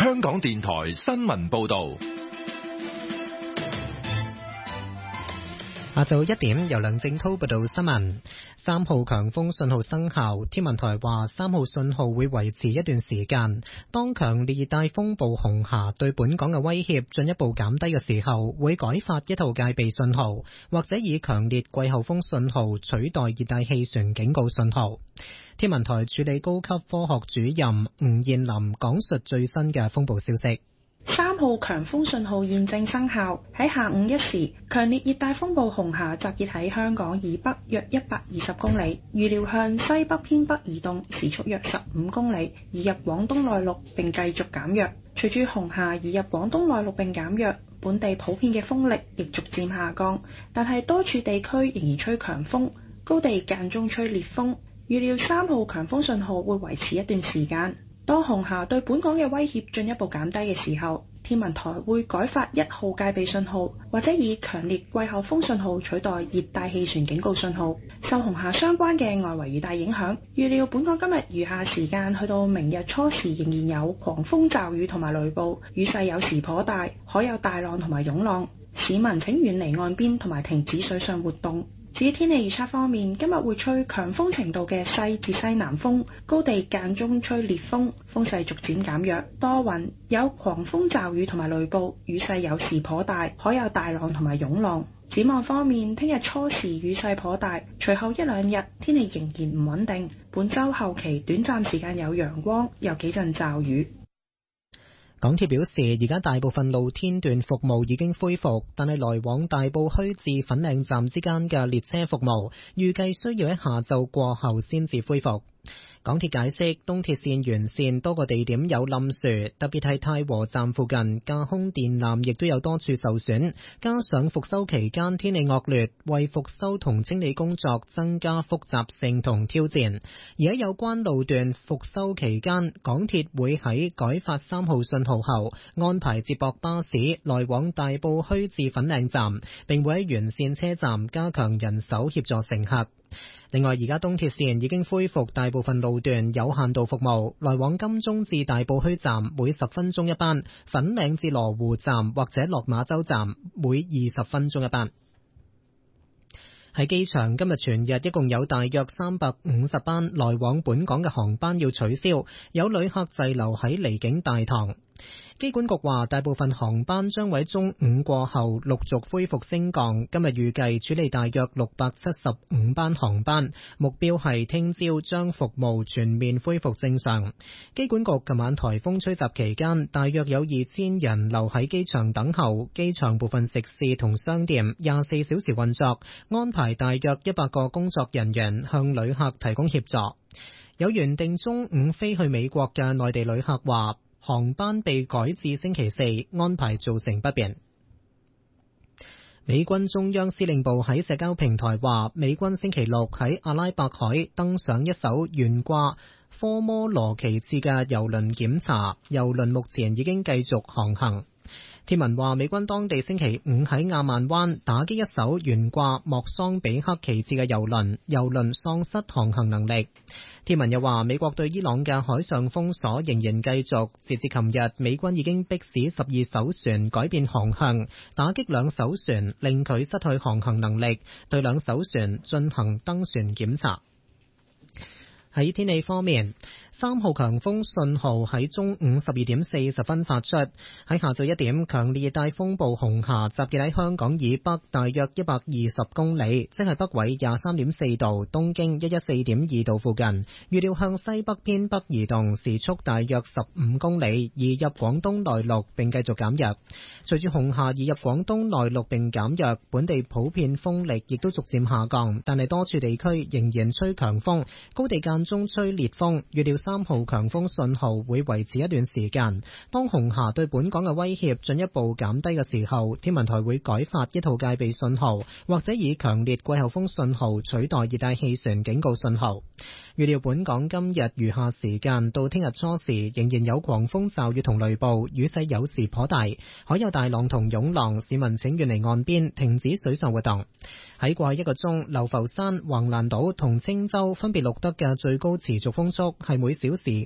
香港電台新聞報道。 下晝1點，由梁正濤報道新聞。3號強風信號生效，天文台話3號信號會維持一段時間。當強烈熱帶風暴紅霞對本港嘅威脅進一步減低嘅時候，會改發一號戒備信號，或者以強烈季候風信號取代熱帶氣旋警告信號。天文台助理高級科學主任吳燕林講述最新嘅風暴消息。 3號強風信號現正生效。喺下午1時，強烈熱帶風暴紅霞集結喺香港以北約120公里，預料向西北偏北移動，時速約15公里，移入廣東內陸並繼續減弱。隨住紅霞移入廣東內陸並減弱，本地普遍嘅風力亦逐漸下降，但係多處地區仍然吹強風，高地間中吹烈風。預料3號強風信號會維持一段時間。當紅霞對本港嘅威脅進一步減低嘅時候，天文台會改發1號戒備信號，或者以強烈季候風信號取代熱帶氣旋警告信號。受紅霞相關嘅外圍雨帶影響，預料本港今日餘下時間去到明日初時仍然有狂風驟雨同埋雷暴，雨勢有時頗大，海有大浪同埋湧浪。市民請遠離岸邊同埋停止水上活動。至於天氣預測方面，今日會吹強風程度嘅西至西南風，高地間中吹烈風，風勢逐漸減弱，多雲，有狂風驟雨同埋雷暴，雨勢有時頗大，海有大浪同埋湧浪。展望方面，聽日初時雨勢頗大，隨後1、2日天氣仍然唔穩定，本週後期短暫時間有陽光，有幾陣驟雨。 港鐵表示，而家大部分露天段服務已經恢復，但係來往大埔墟至粉嶺站之間嘅列車服務，預計需要喺下晝過後先至恢復。港鐵解釋，東鐵線沿線多個地點有冧樹，特別係太和站附近架空電纜亦都有多處受損，加上復修期間天氣惡劣，為復修同清理工作增加複雜性同挑戰。而喺有關路段復修期間，港鐵會喺改發3號信號後，安排接駁巴士來往大埔墟至粉嶺站，並會喺沿線車站加強人手協助乘客。另外，而家東鐵線已經恢復大部分路段有限度服務，來往金鐘至大埔墟站每10分鐘一班，粉嶺至羅湖站或者落馬洲站每20分鐘一班。喺機場，今日全日一共有大約350班來往本港嘅航班要取消，有旅客滯留喺離境大堂。機管局話，大部分航班將喺中午過後陸續恢復升降。今日預計處理大約675班航班，目標係聽朝將服務全面恢復正常。機管局琴晚颱風吹襲期間，大約有2000人留喺機場等候。機場部分食肆同商店24小時運作，安排大約100個工作人員向旅客提供協助。有原定中午飛去美國嘅內地旅客話，航班被改至星期4，安排造成不便。美軍中央司令部喺社交平台話，美軍星期6喺阿拉伯海登上一艘懸掛科摩羅旗幟嘅郵輪檢查，郵輪目前已經繼續航行。天文話，美軍當地星期5喺亞曼灣打擊一艘懸掛莫桑比克旗幟嘅郵輪，郵輪喪失航行能力。天文又話，美國對伊朗嘅海上封鎖仍然繼續，截至琴日，美軍已經迫使12艘船改變航向，打擊2艘船，令佢失去航行能力，對2艘船進行登船檢查。喺天氣方面，3號強風信號喺中午12點40分發出。喺下晝1點，強烈熱帶風暴紅霞集結喺香港以北大約120公里，即係北緯23.4度、東經114.2度附近。預料向西北偏北移動，時速大約15公里，移入廣東內陸並繼續減弱。隨住紅霞移入廣東內陸並減弱，本地普遍風力亦都逐漸下降，但係多處地區仍然吹強風，高地間中吹烈風。預料3號強風信號會維持一段時間。當紅霞對本港嘅威脅進一步減低嘅時候，天文台會改發1號戒備信號，或者以強烈季候風信號取代熱帶氣旋警告信號。預料本港今日餘下時間到聽日初時仍然有狂風驟雨同雷暴，雨勢有時頗大，海有大浪同湧浪，市民請遠離岸邊，停止水上活動。喺過去1個鐘，流浮山、橫瀾島同青洲分別錄得嘅最最高持續風速係每小時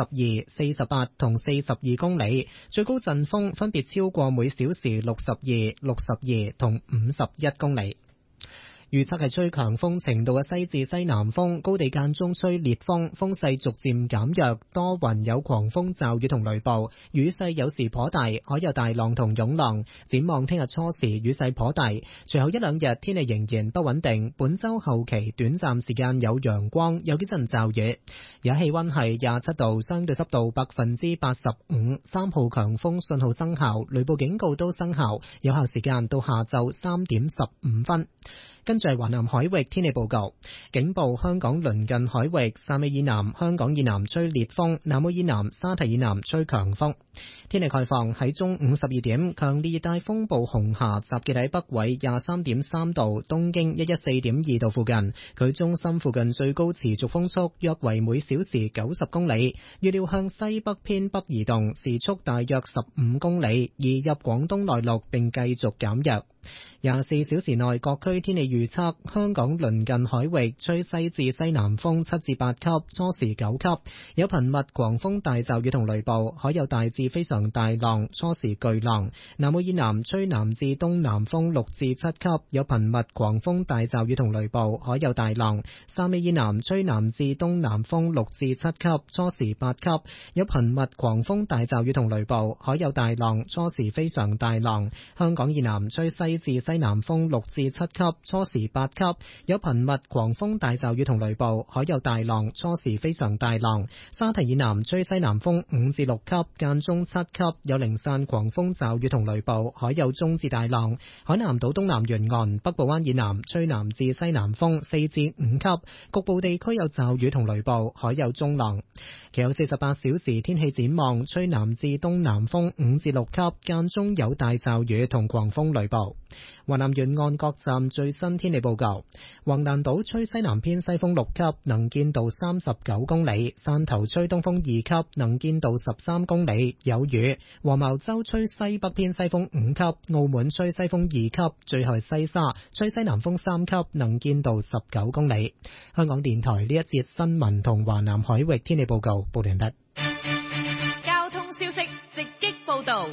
52、48同42公里，最高陣風分別超過每小時62、62同51公里。預測係吹強風程度嘅西至西南風，高地間中吹烈風，風勢逐漸減弱，多雲有狂風驟雨同雷暴，雨勢有時頗大，海有大浪同湧浪。展望聽日初時雨勢頗大，隨後一兩日天氣仍然不穩定。本週後期短暫時間有陽光，有幾陣驟雨。而家氣溫係27度，相對濕度85%，3號強風信號生效，雷暴警告都生效，有效時間到下晝3點15分。跟住係華南海域天氣報告，警報香港鄰近海域汕尾以南、香港以南吹烈風，南澳以南、沙堤以南吹強風。天氣概況喺中午12點，強烈熱帶風暴紅霞集結喺北緯23.3度、東經114.2度附近，佢中心附近最高持續風速約為每小時90公里，預料向西北偏北移動，時速大約15公里，移入廣東內陸並繼續減弱。24小時內各區天氣預測，香港鄰近海域吹西至西南風7至8級，初時9級，有頻密狂風大驟雨同雷暴，海有大至非常大浪，初時巨浪。南澳以南吹南至東南風6至7級，有頻密狂風大驟雨同雷暴，海有大浪。汕尾以南吹南至東南風6至7級，初時8級，有頻密狂風大驟雨同雷暴，海有大浪，初時非常大浪。香港以南吹西至西南風6至7級，初時8級，有頻密狂風大驟雨同雷暴，海有大浪，初時非常大浪。沙堤以南吹西南風5至6級，間中7級，有零散狂風驟雨同雷暴，海有中至大浪。海南島東南沿岸、北部灣以南吹南至西南風4至5級，局部地區有驟雨同雷暴，海有中浪。其後48小時天氣展望，吹南至東南風5至6級，間中有大驟雨同狂風雷暴。華南沿岸各站最新天氣報告：橫瀾島吹西南偏西風6級，能見度39公里；汕頭吹東風2級，能見度13公里，有雨；黃茅洲吹西北偏西風5級，澳門吹西風2級，最後係西沙吹西南風3級，能見度19公里。香港電台呢一節新聞同華南海域天氣報告報完畢。 交通消息直擊報道。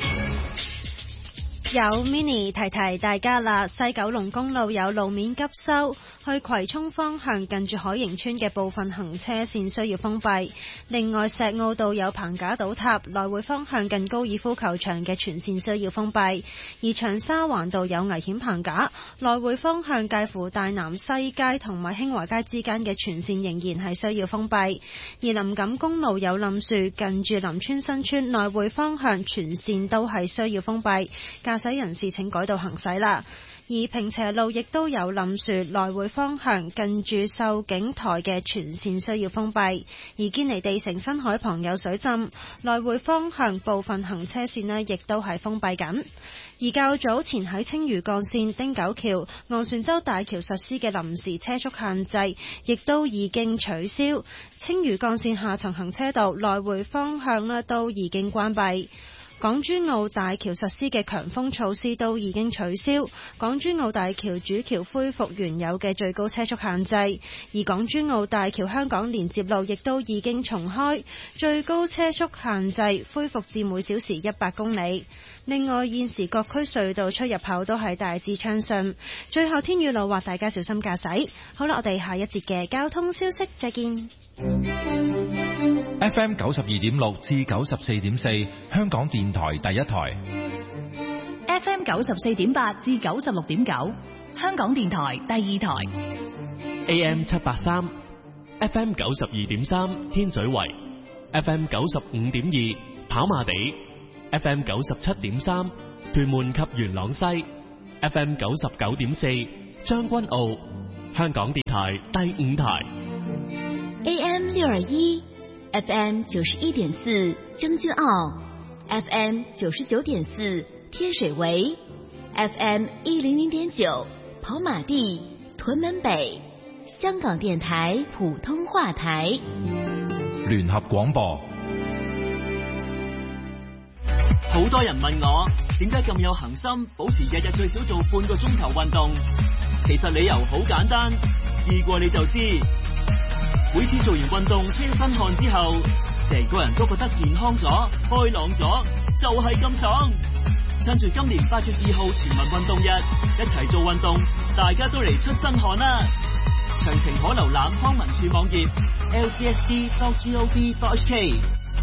有 Mini 提提大家啦，西九龍公路有路面急修，去葵涌方向近住海盈村嘅部分行車線需要封閉。另外石澳道有棚架倒塌，來回方向近高爾夫球場嘅全線需要封閉。而長沙灣道有危險棚架，來回方向介乎大南西街同埋興華街之間嘅全線仍然係需要封閉。而林錦公路有冧樹，近住林村新村來回方向全線都係需要封閉，駕駛人士請改道行駛啦。而坪輋路亦都有冧樹，來回方向近住秀景台嘅全線需要封閉。而堅尼地城新海旁有水浸，來回方向部分行車線呢亦都係封閉緊。而較早前喺青嶼幹線汀九橋昂船洲大橋實施嘅臨時車速限制，亦都已經取消。青嶼幹線下層行車道來回方向呢都已經關閉。港珠澳大橋實施嘅強風措施都已經取消，港珠澳大橋主橋恢復原有嘅最高車速限制，而港珠澳大橋香港連接路亦都已經重開，最高車速限制恢復至每小時100公里。另外，現時各區隧道出入口都係大致暢順。最後天雨路滑，大家小心駕駛。好啦，我哋下一節嘅交通消息再見。 FM 92.6至94.4，香港電台第一台。 FM 94.8至96.9，香港電台第二台。 AM 783 FM 92.3天水圍 FM 95.2跑馬地FM 97.3屯門及元朗西 FM 99.4將軍澳，香港電台第五台。 AM 621 FM 91.4將軍澳， FM 99.4天水圍， FM 100.9跑馬地屯門北，香港電台普通話台。 聯合廣播。 好多人問我點解咁有恒心保持日日最少做半個鐘頭運動，其實理由好簡單，試過你就知。 每次做完運動出一身汗之後，成個人都覺得健康咗、開朗咗，就係咁爽。趁住今年8月2號全民運動日，一齊做運動，大家都嚟出身汗啦！詳情可瀏覽康文署網頁 lcsd.gov.hk。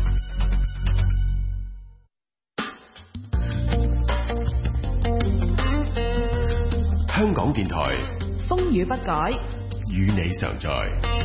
香港電台風雨不改， 與你常在。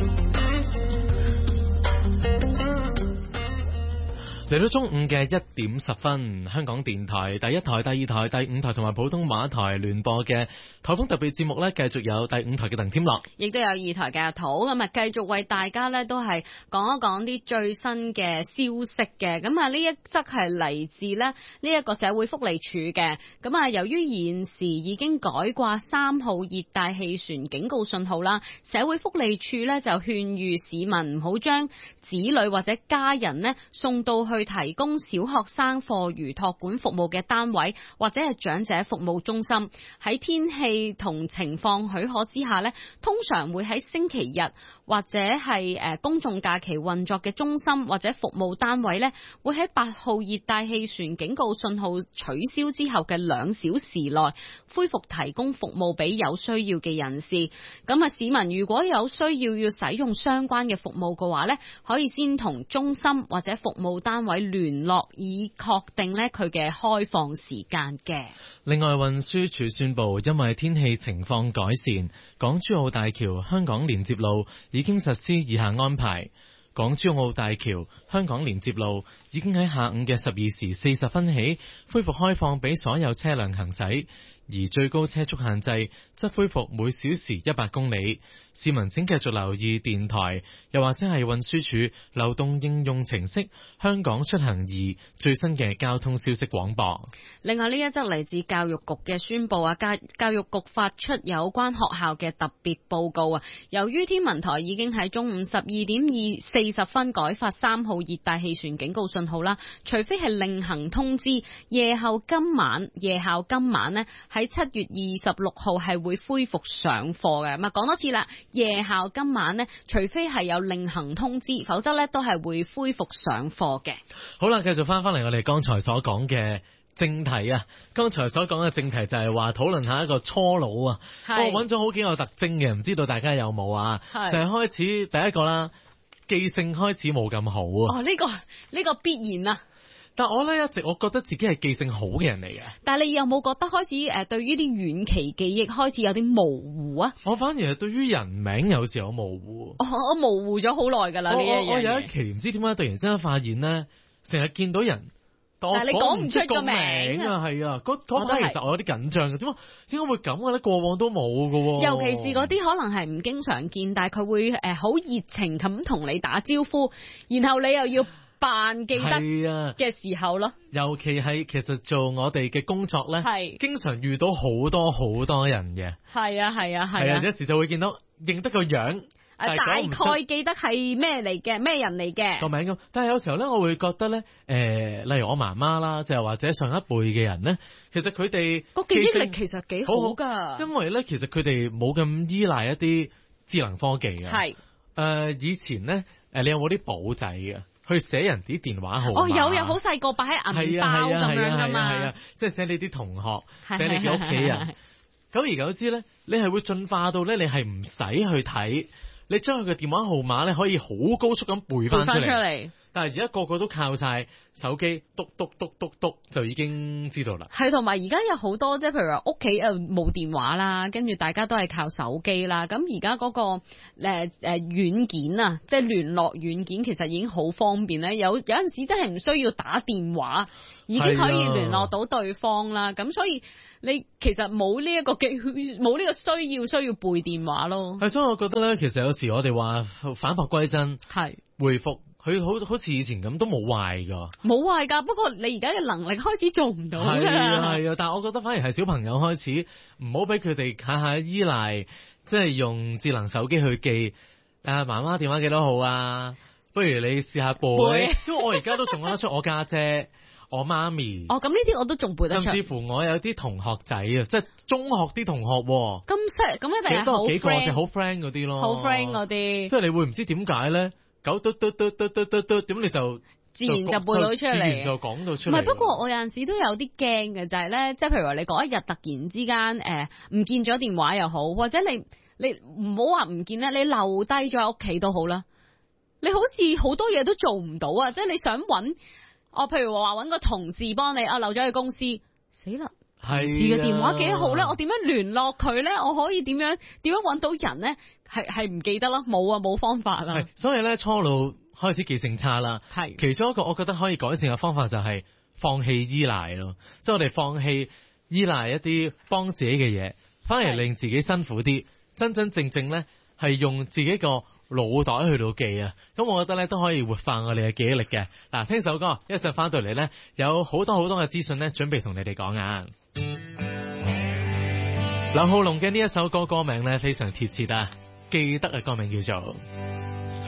嚟到中午嘅1點10分，香港電台第一台、第二台、第五台同埋普通話台聯播嘅颱風特別節目呢，繼續有第五台嘅鄧添樂， 亦都有2台嘅阿土，咁啊繼續為大家呢都係講一講啲最新嘅消息嘅。咁啊呢一則係嚟自呢一個社會福利署嘅。咁啊由於現時已經改掛3號熱帶氣旋警告信號啦，社會福利署呢就勸喻市民唔好將子女或者家人呢送到去提供小學生課餘託管服務嘅單位或者係長者服務中心。喺天氣同情況許可之下呢，通常會喺星期日或者係公眾假期運作嘅中心或者服務單位呢，會喺8號熱帶氣旋警告信號取消之後嘅2小時內恢復提供服務俾有需要嘅人士。咁啊，市民如果有需要使用相關嘅服務嘅話呢，可以先同中心或者服務單位聯絡，以確定呢佢嘅開放時間嘅。 另外，運輸署宣布，因為天氣情況改善，港珠澳大橋香港連接路已經實施以下安排。港珠澳大橋香港連接路已經喺下午嘅12時40分起恢復開放俾所有車輛行駛，而最高車速限制則恢復每小時100公里。市民請繼續留意電台，又或者係運輸署流動應用程式香港出行2最新嘅交通消息廣播。 另外呢一則嚟自教育局嘅宣布啊，教育局發出有關學校嘅特別報告啊。由於天文台已經喺中午12點40分改發3號熱帶氣旋警告信號啦，除非係另行通知，夜校今晚呢喺7月26號係會恢復上課嘅。咁啊講多次啦，夜校今晚呢，除非係有另行通知，否則呢都係會恢復上課嘅。 好啦，繼續翻嚟我哋剛才所講嘅正題啊！剛才所講嘅正題就係話討論下一個初老啊。我揾咗好幾個特徵嘅，唔知道大家有冇啊？就係開始第一個啦，記性開始冇咁好啊。 呢個必然啊！ 但我咧一直我覺得自己係記性好嘅人嚟嘅。 但係你有冇覺得開始對於啲遠期記憶開始有啲模糊啊？ 我反而係對於人名有時候模糊。 我模糊咗好耐㗎啦呢一樣嘢。 我有一期唔知點解突然之間發現咧，成日見到人，但係你講唔出個名啊。係啊，嗰排其實我有啲緊張嘅，點解會咁嘅咧？過往都冇㗎喎。 尤其是嗰啲可能係唔經常見，但係佢會好熱情咁同你打招呼，然後你又要扮記得嘅時候咯。 尤其係其實做我哋嘅工作咧，經常遇到好多人嘅。係啊，有時就會見到認得個樣， 大概記得係咩嚟嘅，咩人嚟嘅個名咁。但係有時候咧，我會覺得咧，例如我媽媽啦，就係或者上一輩嘅人咧，其實佢哋個記憶力其實幾好㗎。 因為咧，其實佢哋冇咁依賴一啲智能科技嘅。以前咧，你有冇啲簿仔嘅？去寫人啲電話號碼。有好細個擺喺銀包咁樣㗎嘛。即係寫你啲同學，寫你嘅屋企人。久而久之咧，你係會進化到咧，你係唔使去睇，你將佢嘅電話號碼咧可以好高速咁背翻出嚟。但係而家個個都靠晒手機，篤就已經知道啦。係，同埋而家有好多即係譬如話屋企冇電話啦，跟住大家都係靠手機啦。咁而家嗰個軟件啊，即係聯絡軟件，其實已經好方便咧。有陣時真係唔需要打電話，已經可以聯絡到對方啦。咁所以你其實冇呢一個冇呢個需要背電話咯。係，所以我覺得咧，其實有時我哋話返璞歸真，係回復。佢好似以前咁都冇壞㗎，冇壞㗎。不過你而家嘅能力開始做唔到㗎。係啊，但係我覺得反而係小朋友開始唔好俾佢哋下下依賴，即係用智能手機去記媽媽電話幾多號啊？不如你試下背，因為我而家都仲得出我家姐。 我媽咪。 哦，咁呢啲我都仲背得出。 甚至乎我有啲同學仔啊，即係中學啲同學喎。 咁一定係好 friend，好 friend 嗰啲咯。 好 friend 嗰啲。 即係你會唔知點解咧？九嘟，點你就自然就背到出嚟， 自然就講到出嚟。 唔係，不過我有陣時都有啲驚嘅，就係咧，即係譬如話你嗰一日突然之間唔見咗電話又好，或者你唔好話唔見咧，你留低咗喺屋企都好啦。你好似好多嘢都做唔到啊！即係你想揾譬如話揾個同事幫你留咗喺公司，死啦！同事嘅電話幾好咧？我點樣聯絡佢咧？我可以點樣揾到人咧？係唔記得啦，冇方法啦。 所以咧初老開始記性差啦。係其中一個我覺得可以改善嘅方法就係放棄依賴咯，即係我哋放棄依賴一啲幫自己嘅嘢，反而令自己辛苦啲。真真正正咧係用自己個腦袋去到記啊，咁我覺得咧都可以活化我哋嘅記憶力嘅。嗱，聽首歌，一陣翻到嚟咧有好多嘅資訊咧，準備同你哋講啊。劉浩龍嘅呢一首歌歌名咧非常貼切啊，記得嘅歌名叫做